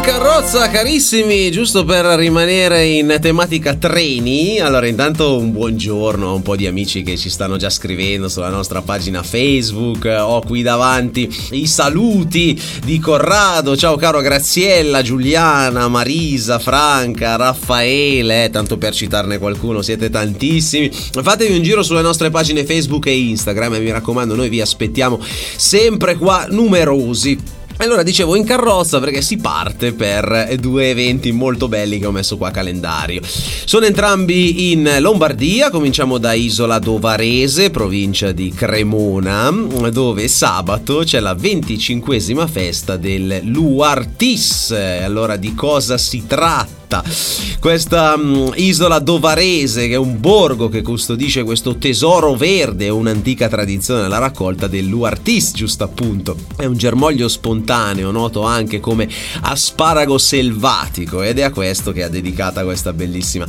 carrozza, carissimi, giusto per rimanere in tematica treni. Allora, intanto un buongiorno a un po' di amici che ci stanno già scrivendo sulla nostra pagina Facebook. Ho qui davanti i saluti di Corrado. Ciao caro Graziella, Giuliana, Marisa, Franca, Raffaele, tanto per citarne qualcuno, siete tantissimi. Fatevi un giro sulle nostre pagine Facebook e Instagram e mi raccomando, noi vi aspettiamo sempre qua numerosi. Allora, dicevo in carrozza perché si parte per due eventi molto belli che ho messo qua a calendario. Sono entrambi in Lombardia, cominciamo da Isola d'Ovarese, provincia di Cremona, dove sabato c'è la 25esima festa del Luartis. Allora, di cosa si tratta? Questa isola d'Ovarese, che è un borgo che custodisce questo tesoro verde, un'antica tradizione della raccolta del Luartis, giusto appunto. È un germoglio spontaneo, noto anche come asparago selvatico, ed è a questo che ha dedicata questa bellissima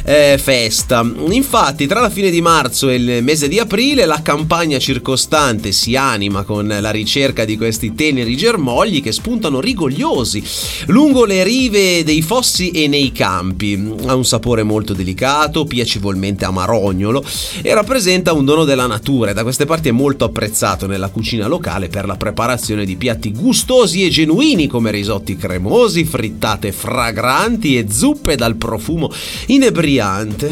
festa. Infatti, tra la fine di marzo e il mese di aprile, la campagna circostante si anima con la ricerca di questi teneri germogli che spuntano rigogliosi lungo le rive dei fossi e nei campi. Ha un sapore molto delicato, piacevolmente amarognolo, e rappresenta un dono della natura, e da queste parti è molto apprezzato nella cucina locale per la preparazione di piatti gustosi e genuini come risotti cremosi, frittate fragranti e zuppe dal profumo inebriante.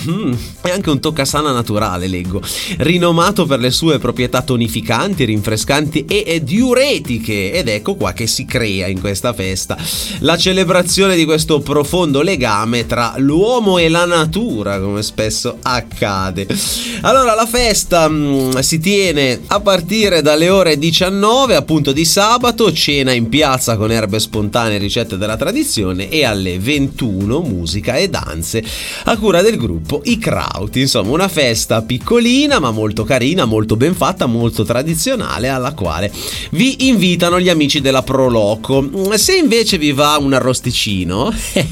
E anche un toccasana naturale, leggo, rinomato per le sue proprietà tonificanti, rinfrescanti e diuretiche. Ed ecco qua che si crea in questa festa la celebrazione di questo profondo legame tra l'uomo e la natura, come spesso accade. Allora, la festa si tiene a partire dalle ore 19, appunto di sabato, cena in piazza con erbe spontanee e ricette della tradizione, e alle 21 musica e danze a cura del gruppo I Krauti. Insomma, una festa piccolina ma molto carina, molto ben fatta, molto tradizionale, alla quale vi invitano gli amici della Proloco. Se invece vi va un arrosticino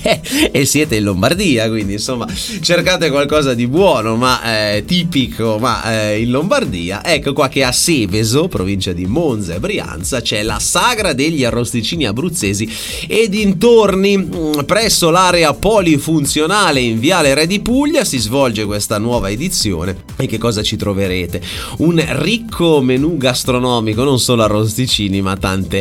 e siete in Lombardia, quindi insomma cercate qualcosa di buono ma tipico, ma in Lombardia, ecco qua che a Seveso, provincia di Monza e Brianza, c'è la sagra degli arrosticini abruzzesi e dintorni. Presso l'area polifunzionale in Viale Re di Puglia si svolge questa nuova edizione. E che cosa ci troverete? Un ricco menù gastronomico, non solo arrosticini ma tante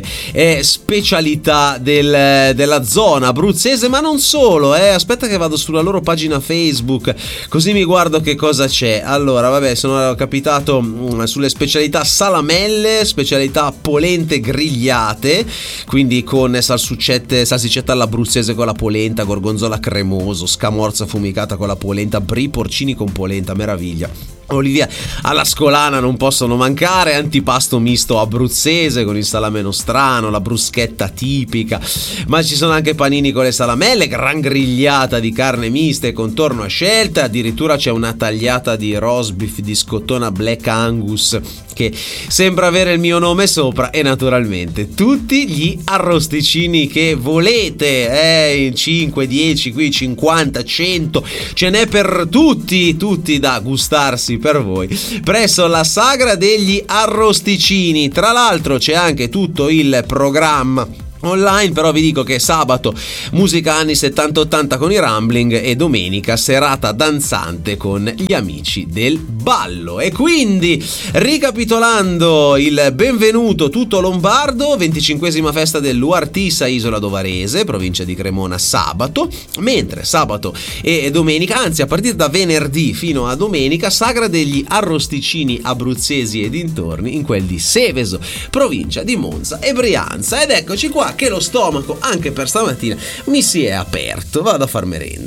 specialità della zona abruzzese, ma non solo, aspetta che vado sulla loro pagina Facebook così mi guardo che cosa c'è. Allora, vabbè, sono capitato sulle specialità salamelle, specialità polente grigliate, quindi con salsicetta all'abruzzese con la polenta, gorgonzola cremoso, scamorza affumicata con la polenta, brie porcini con polenta, meraviglia. Olivia alla scolana non possono mancare, antipasto misto abruzzese con il salame nostrano, la bruschetta tipica, ma ci sono anche panini con le salamelle, gran grigliata di carne mista e contorno a scelta, addirittura c'è una tagliata di roast beef di scottona Black Angus che sembra avere il mio nome sopra, e naturalmente tutti gli arrosticini che volete, in 5, 10, qui 50, 100, ce n'è per tutti da gustarsi per voi presso la sagra degli arrosticini. Tra l'altro c'è anche tutto il programma online, però vi dico che sabato musica anni 70-80 con i Rumbling e domenica serata danzante con gli amici del ballo. E quindi, ricapitolando, il benvenuto tutto lombardo, 25esima festa del Luartis a Isola d'Ovarese, provincia di Cremona, sabato, mentre sabato e domenica, anzi a partire da venerdì fino a domenica, sagra degli arrosticini abruzzesi e dintorni in quel di Seveso, provincia di Monza e Brianza. Ed eccoci qua che lo stomaco anche per stamattina mi si è aperto, vado a far merenda.